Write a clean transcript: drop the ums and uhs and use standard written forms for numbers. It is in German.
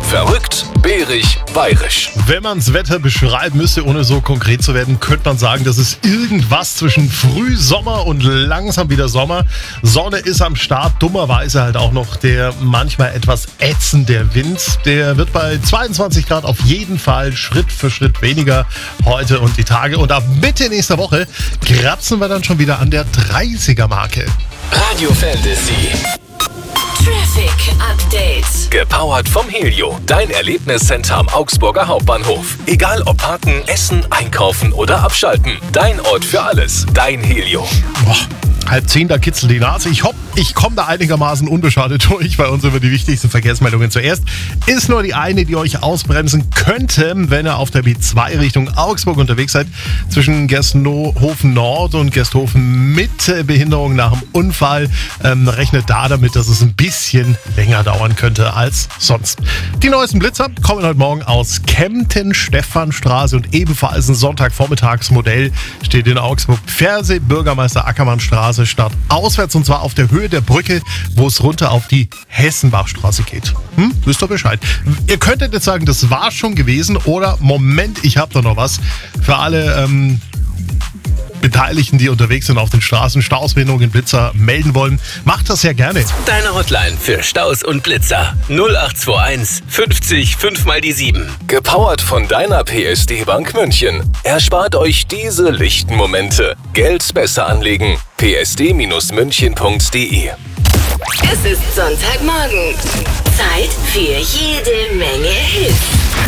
Verrückt, bärig, bayerisch. Wenn man das Wetter beschreiben müsste, ohne so konkret zu werden, könnte man sagen, das ist irgendwas zwischen Frühsommer und langsam wieder Sommer. Sonne ist am Start, dummerweise halt auch noch der manchmal etwas ätzende Wind. Der wird bei 22 Grad auf jeden Fall Schritt für Schritt weniger heute und die Tage. Und ab Mitte nächster Woche kratzen wir dann schon wieder an der 30er-Marke. Radio Fantasy. Traffic Update. Gepowert vom Helio. Dein Erlebniscenter am Augsburger Hauptbahnhof. Egal ob parken, essen, einkaufen oder abschalten. Dein Ort für alles. Dein Helio. Boah. 9:30, da kitzelt die Nase. Ich hoffe, ich komme da einigermaßen unbeschadet durch bei uns über die wichtigsten Verkehrsmeldungen. Zuerst ist nur die eine, die euch ausbremsen könnte, wenn ihr auf der B2 Richtung Augsburg unterwegs seid. Zwischen Gersthofen Nord und Gersthofen mit Behinderung nach dem Unfall. Rechnet da damit, dass es ein bisschen länger dauern könnte als sonst. Die neuesten Blitzer kommen heute Morgen aus Kempten, Stephanstraße und ebenfalls ein Sonntagvormittagsmodell steht in Augsburg. Ferse, Bürgermeister Ackermannstraße statt auswärts und zwar auf der Höhe der Brücke, wo es runter auf die Hessenbachstraße geht. Wisst ihr Bescheid. Ihr könntet jetzt sagen, das war schon gewesen oder Moment, ich habe da noch was für alle Beteiligten, die unterwegs sind auf den Straßen, Staus, Behinderungen, Blitzer melden wollen. Macht das ja gerne. Deine Hotline für Staus und Blitzer. 0821 50 5 mal die 7. Gepowert von deiner PSD Bank München. Erspart euch diese lichten Momente. Geld besser anlegen. psd-münchen.de. Es ist Sonntagmorgen. Zeit für jede Menge Hits.